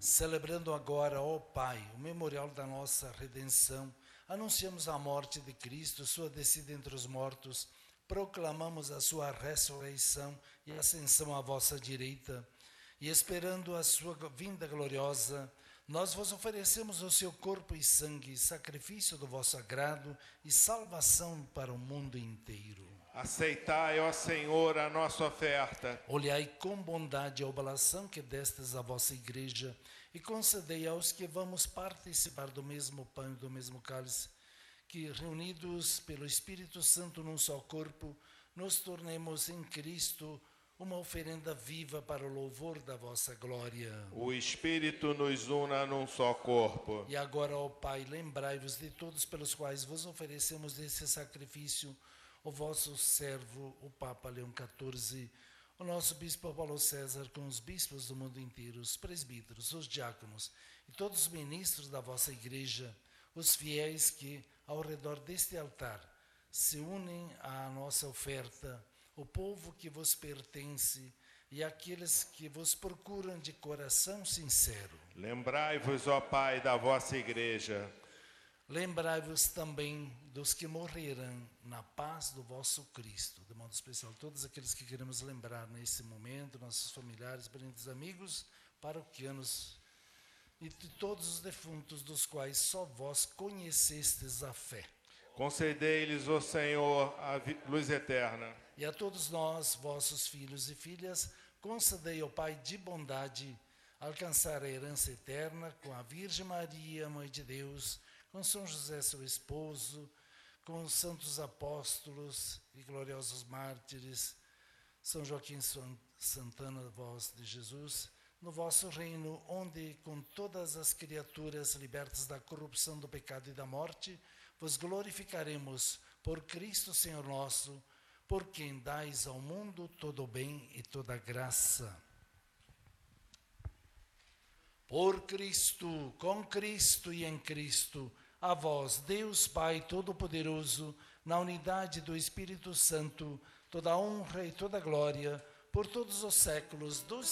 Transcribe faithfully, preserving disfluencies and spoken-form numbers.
Celebrando agora, ó Pai, o memorial da nossa redenção, anunciamos a morte de Cristo, sua descida entre os mortos, proclamamos a sua ressurreição e ascensão à vossa direita, e esperando a sua vinda gloriosa, nós vos oferecemos o seu corpo e sangue, sacrifício do vosso agrado e salvação para o mundo inteiro. Aceitai, ó Senhor, a nossa oferta. Olhai com bondade a oblação que destes à vossa igreja e concedei aos que vamos participar do mesmo pão e do mesmo cálice, que, reunidos pelo Espírito Santo num só corpo, nos tornemos em Cristo uma oferenda viva para o louvor da vossa glória. O Espírito nos una num só corpo. E agora, ó Pai, lembrai-vos de todos pelos quais vos oferecemos esse sacrifício, o vosso servo, o Papa Leão quatorze, o nosso Bispo Paulo César, com os bispos do mundo inteiro, os presbíteros, os diáconos e todos os ministros da vossa igreja, os fiéis que, ao redor deste altar, se unem à nossa oferta, o povo que vos pertence e aqueles que vos procuram de coração sincero. Lembrai-vos, ó Pai, da vossa igreja. Lembrai-vos também dos que morreram na paz do vosso Cristo, de modo especial todos aqueles que queremos lembrar nesse momento, nossos familiares, parentes, amigos, paroquianos e de todos os defuntos dos quais só vós conhecestes a fé. Concedei-lhes, ó Senhor, a luz eterna. E a todos nós, vossos filhos e filhas, concedei, ó Pai de bondade, alcançar a herança eterna com a Virgem Maria, Mãe de Deus, com São José, seu esposo, com os santos apóstolos e gloriosos mártires, São Joaquim Santana, voz de Jesus, no vosso reino, onde, com todas as criaturas libertas da corrupção, do pecado e da morte, vos glorificaremos por Cristo, Senhor nosso, por quem dais ao mundo todo o bem e toda a graça. Por Cristo, com Cristo e em Cristo, a vós, Deus Pai Todo-Poderoso, na unidade do Espírito Santo, toda a honra e toda a glória, por todos os séculos dos